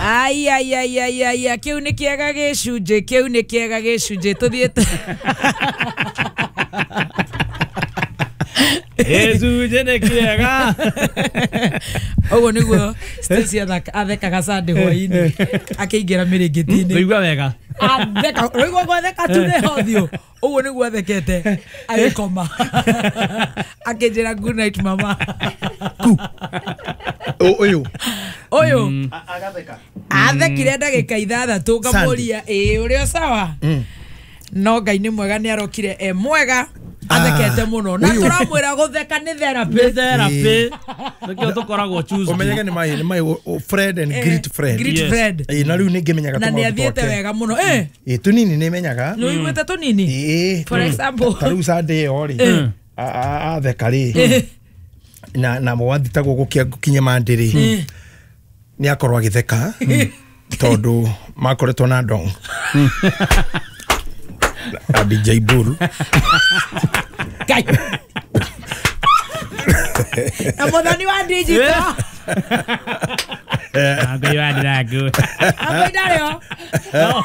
Ai kiu ni kiega gicunje tuthiete Ejuje ne kiega. Ogo niguo Stacy athekaga Sunday hwaini akiingira miringitini. Rigwa wega. Atheka rigwa gwatheka tu ne hothio. Ogo niguo athekete agikoma. Akinjira good night mama. Oyo agatheka. Athekire ndagika ithathatu ngamuria urio sawa. No Ngai ni mwega ni arokire mwega. Athekete muno na turamwira gutheka ni therapy Nikio tukoragwo choose umenyege ni my friend and great friend na riu ni ngimenyaga na ni athiete wega muno tunini ni menyaga no igwete tunini for example taru Sunday ori atheka ri na mwathitagwo gukinya mandiri ni akorwa githeka tondu makoretwo na ndong DJ Bull Kai Amodani wa digital Ngai wa ndiragu Amodani